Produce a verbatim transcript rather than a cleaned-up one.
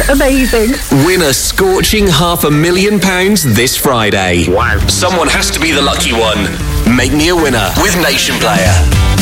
amazing. Win a scorching half a million pounds this Friday. Wow. Someone has to be the lucky one. Make me a winner with Nation Player.